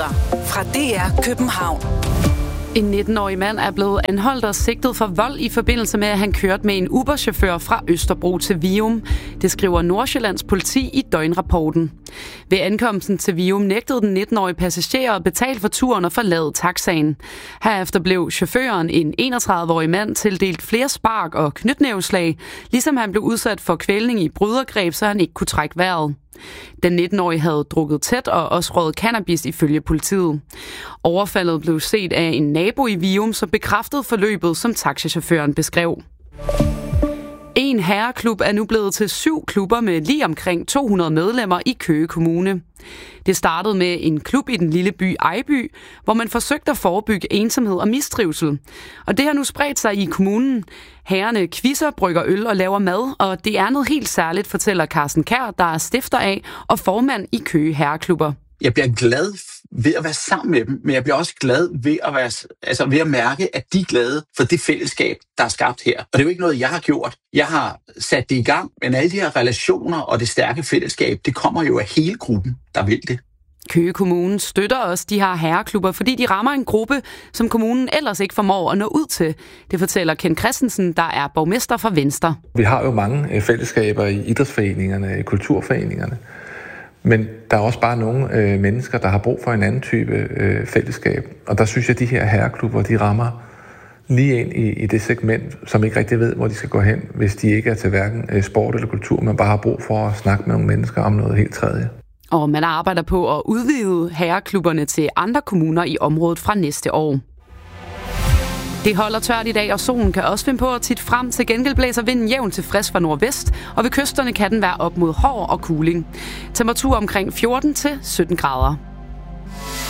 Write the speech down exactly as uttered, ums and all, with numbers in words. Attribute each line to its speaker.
Speaker 1: Nyheder fra D R København.
Speaker 2: En nitten-årig mand er blevet anholdt og sigtet for vold i forbindelse med, at han kørte med en Uber-chauffør fra Østerbro til Vium. Det skriver Nordsjællands politi i døgnrapporten. Ved ankomsten til Vium nægtede den nitten-årige passager at betale for turen og forlade taxaen. Herefter blev chaufføren, en enogtredive-årig mand, tildelt flere spark og knytnæveslag, ligesom han blev udsat for kvælning i brydergreb, så han ikke kunne trække vejret. Den nitten-årige havde drukket tæt og også røget cannabis ifølge politiet. Overfaldet blev set af en nabo i Vium, som bekræftede forløbet, som taxichaufføren beskrev. En herreklub er nu blevet til syv klubber med lige omkring to hundrede medlemmer i Køge Kommune. Det startede med en klub i den lille by Ejby, hvor man forsøgte at forebygge ensomhed og mistrivsel. Og det har nu spredt sig i kommunen. Herrerne quizzer, brygger øl og laver mad, og det er noget helt særligt, fortæller Carsten Kjær, der er stifter af og formand i Køge Herreklubber.
Speaker 3: Jeg bliver glad ved at være sammen med dem, men jeg bliver også glad ved at, være, altså ved at mærke, at de er glade for det fællesskab, der er skabt her. Og det er jo ikke noget, jeg har gjort. Jeg har sat det i gang, men alle de her relationer og det stærke fællesskab, det kommer jo af hele gruppen, der vil det.
Speaker 2: Køge Kommune støtter også de her herreklubber, fordi de rammer en gruppe, som kommunen ellers ikke formår at nå ud til. Det fortæller Ken Christensen, der er borgmester for Venstre.
Speaker 4: Vi har jo mange fællesskaber i idrætsforeningerne, i kulturforeningerne. Men der er også bare nogle øh, mennesker, der har brug for en anden type øh, fællesskab. Og der synes jeg, at de her herreklubber, de rammer lige ind i, i det segment, som ikke rigtig ved, hvor de skal gå hen, hvis de ikke er til hverken øh, sport eller kultur, men bare har brug for at snakke med nogle mennesker om noget helt tredje.
Speaker 2: Og man arbejder på at udvide herreklubberne til andre kommuner i området fra næste år. Det holder tørt i dag, og solen kan også finde på at titte frem. Til gengæld blæser vinden jævnt til frisk fra nordvest, og ved kysterne kan den være op mod hård og kuling. Temperatur omkring fjorten til sytten grader.